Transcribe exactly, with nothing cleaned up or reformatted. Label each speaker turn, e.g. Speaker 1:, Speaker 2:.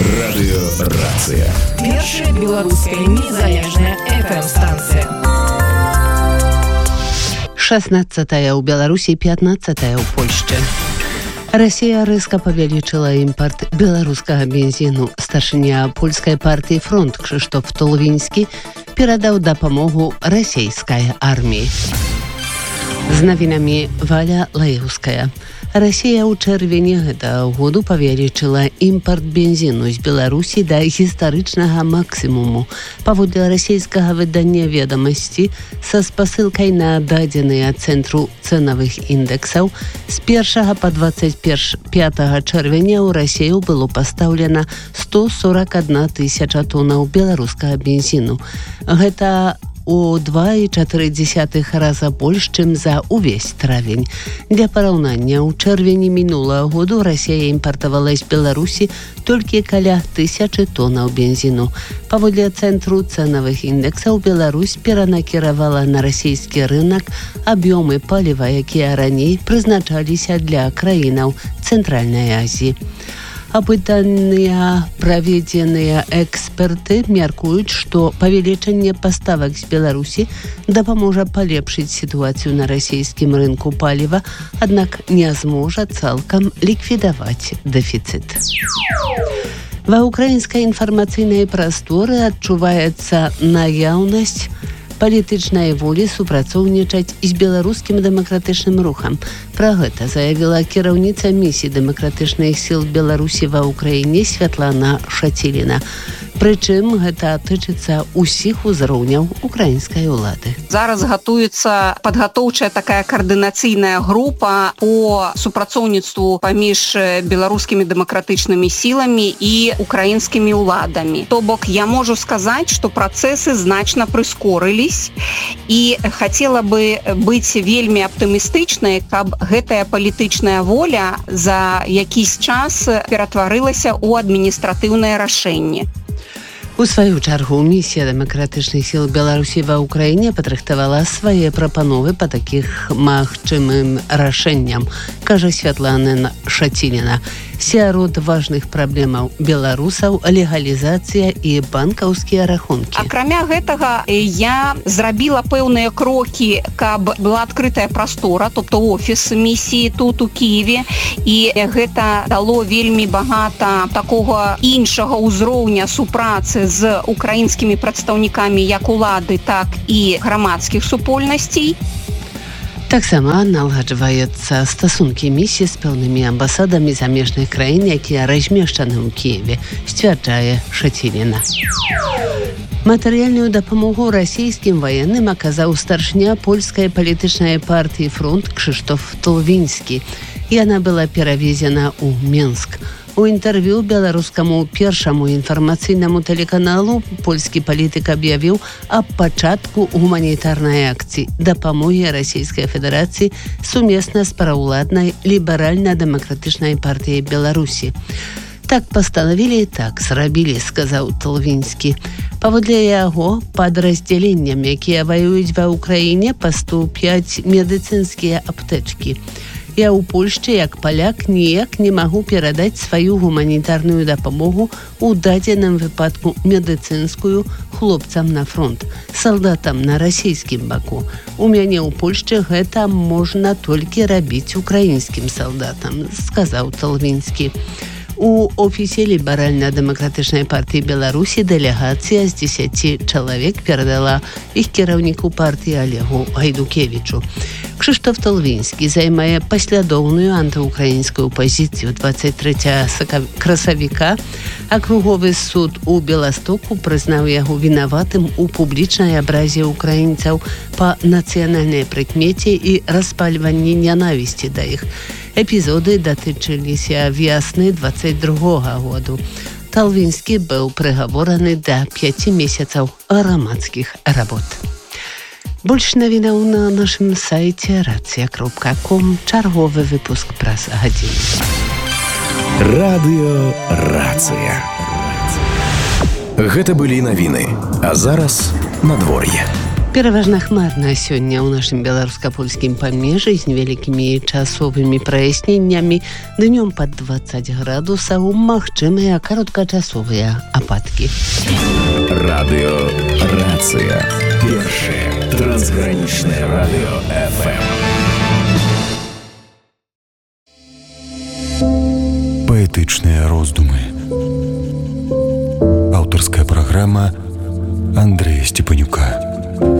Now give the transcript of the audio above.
Speaker 1: Радыёрацыя.
Speaker 2: Першая беларуская незалежная эф эм-станцыя.
Speaker 3: шестнадцатая ў Беларусі, пятнадцатая ў Польшчы. Расія рэзка павялічыла імпарт беларускага бензіну. Старшыня польскай партыі «Фронт» Крzysztof Толвінскі перадаў дапамогу расійскай арміі. З навінамі Валя Лаеўская. Расія ў чэрвені гэтага году павялічыла імпарт бензіну з Беларусі да гістарычнага максімуму. Паводле расійскага выдання «Ведамасці» са спасылкай на дадзеныя цэнтру цэнавых індэксаў, з першага па дваццаць пятага чэрвеня ў Расію было пастаўлена сто сорок одна тысяча тоннаў беларускага бензіну. Гэта у два і чатыры дзесятых раза больш, чым за ўвесь травень. Для параўнання, ў чэрвені мінулага году Расія імпартавала з Беларусі толькі каля тысячы тоннаў бензіну. Паводле цэнтру цэнавых індэксаў, Беларусь перанакіравала на расійскі рынак аб'ёмы паліва, якія раней прызначаліся для краінаў Цэнтральнай Азіі. Апытаныя праведзеныя эксперты мяркуюць, што павелічэнне паставак з Беларусі дапаможа палепшыць сітуацыю на расійскім рынку паліва, аднак не зможа цалкам ліквідаваць дэфіцыт. Ва ўкраінскай інфармацыйнай прасторы адчуваецца наяўнасць палітычнай волі супрацоўнічаць з беларускім дэмакратычным рухам. Пра гэта заявіла кіраўніца місіі дэмакратычных сіл Беларусі ва ўкраіне Святлана Шаціліна. Прычым гэта тычыцца ўсіх узроўняў украінскай улады.
Speaker 4: Зараз гатуецца падгатоўчая такая каардынацыйная група по супрацоўніцтву паміж беларускімі дэмакратычнымі сіламі і украінскімі ўладамі. То бок я можу сказаць, што працэсы значна прыскорылись, і хацела бы быць вельмі аптымістычнай, каб гэтая палітычная воля за якийсь час ператварылася ў адміністратыўнае рашэнне.
Speaker 3: У сваю чаргу місія дэмакратычных сіл Беларусі ва ўкраіне падрыхтавала свае прапановы па такіх магчымым рашэнням, кажа Святлана Шаціліна. Сярод важных праблемаў беларусаў легалізацыя і банкаўскія рахункі.
Speaker 4: Акрамя гэтага, я зрабіла пэўныя крокі, каб была адкрытая прастора, тобто офіс місіі тут у Кіеве, і гэта дало вельмі багата такога іншага ўзроўня супрацы з украінскімі прадстаўнікамі як улады, так і грамадскіх супольнасцей.
Speaker 3: Таксама наладжваюцца стасункі місіі з пэўнымі амбасадамі замежных краін, якія размешчаны ў Кіеве, сцвярджае Шаціліна. Матэрыяльную дапамогу расійскім ваенным аказаў старшыня польскай палітычнай партыі «Фронт» Крzysztof Толвінскі. Яна была перавезена ў Менск. У інтэрв'ю беларускаму першаму інфармацыйнаму тэлеканалу польскі палітык аб'явіў аб пачатку гуманітарнай акцыі дапамогі Расійскай Федэрацыі сумесна з праўладнай ліберальна-дэмакратычнай партыяй Беларусі. Так пастанавілі і так зрабілі, сказаў Толвінскі. Паводле яго, падраздзяленням, якія ваююць ва ўкраіне, паступяць медыцынскія аптэчкі. Я ў Польшчы, як паляк, ніяк не магу перадаць сваю гуманітарную дапамогу, у дадзеным выпадку медыцынскую, хлопцам на фронт, салдатам на расійскім баку. У мяне ў Польшчы гэта можна толькі рабіць украінскім салдатам, сказаў Толвінскі. У офісе ліберальна-дэмакратычнай партыі Беларусі дэлегацыя з дзесяці чалавек перадала іх кіраўніку партыі Олегу Гайдукевічу. Крzysztof Толвінскі займае паслядоўную антыукраінскую пазіцыю. дваццаць трэцяга красавіка акруговы суд у Беластоку прызнаў яго вінаватым у публічнай абразе украінцаў па нацыянальнай прыкмеце і распальванні нянавісці да іх. Эпізоды датычыліся вясны дваццаць другога году. Толвінскі быў прыгавораны да пяці месяцаў грамадскіх работ. Больш навінаў на нашым сайце рацыя кропка ком. Чарговы выпуск праз гадзіну.
Speaker 1: Радыёрацыя. Гэта былі навіны. А зараз надвор'е.
Speaker 3: Пераважна хмарна сёння ў нашым беларуска-польскім памежжы з невялікімі часовымі праясненнямі. Днём пад дваццаць градусаў магчымыя кароткачасовыя ападкі.
Speaker 1: Радыё Рацыя. Першае трансгранічнае радыё эф эм. Паэтычныя роздумы. Аўтарская праграма Андрэя Степанюка.